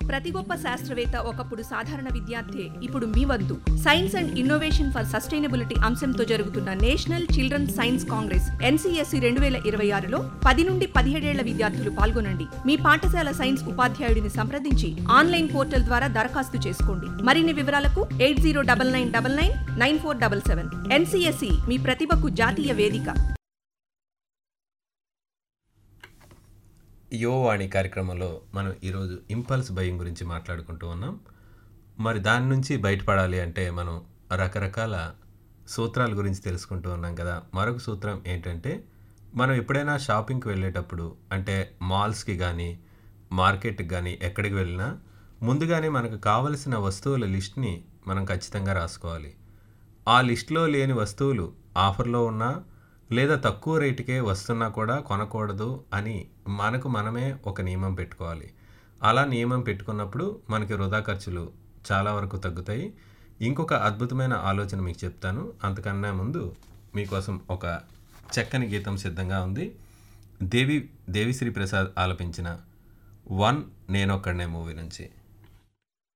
ప్రతి గొప్ప శాస్త్రవేత్త ఒకప్పుడు సాధారణ విద్యార్థి. ఇప్పుడు మీ వద్దు science and innovation for sustainability అంశంతో జరుగుతున్న national children science Congress NCSC 2026లో 10 నుండి 17 ఏళ్ల విద్యార్థులు పాల్గొనండి. మీ పాఠశాల సైన్స్ ఉపాధ్యాయుడిని సంప్రదించి ఆన్లైన్ పోర్టల్ ద్వారా దరఖాస్తు చేసుకోండి. మరిన్ని వివరాలకు 8099999477. NCSC మీ ప్రతిభకు జాతీయ వేదిక. యువవాణి కార్యక్రమంలో మనం ఈరోజు ఇంపల్స్ బయింగ్ గురించి మాట్లాడుకుంటూ ఉన్నాం. మరి దాని నుంచి బయటపడాలి అంటే మనం రకరకాల సూత్రాల గురించి తెలుసుకుంటూ ఉన్నాం కదా. మరొక సూత్రం ఏంటంటే, మనం ఎప్పుడైనా షాపింగ్కి వెళ్ళేటప్పుడు, అంటే మాల్స్కి కానీ మార్కెట్కి కానీ ఎక్కడికి వెళ్ళినా ముందుగానే మనకు కావలసిన వస్తువుల లిస్ట్ని మనం ఖచ్చితంగా రాసుకోవాలి. ఆ లిస్ట్లో లేని వస్తువులు ఆఫర్లో ఉన్నా లేదా తక్కువ రేటుకే వస్తున్నా కూడా కొనకూడదు అని మనకు మనమే ఒక నియమం పెట్టుకోవాలి. అలా నియమం పెట్టుకున్నప్పుడు మనకి వృధా ఖర్చులు చాలా వరకు తగ్గుతాయి. ఇంకొక అద్భుతమైన ఆలోచన మీకు చెప్తాను. అంతకన్నా ముందు మీకోసం ఒక చక్కని గీతం సిద్ధంగా ఉంది. దేవిశ్రీ ప్రసాద్ ఆలపించిన 1 నేనొక్కడనే మూవీ నుంచి.